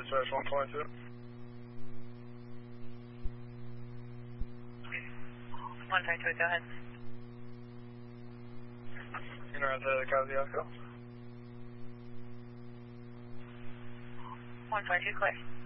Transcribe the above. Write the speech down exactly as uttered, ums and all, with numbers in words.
dispatch one twenty-two. one twenty-two, go ahead. You know, the Kosciuszko. one twenty-two, clear.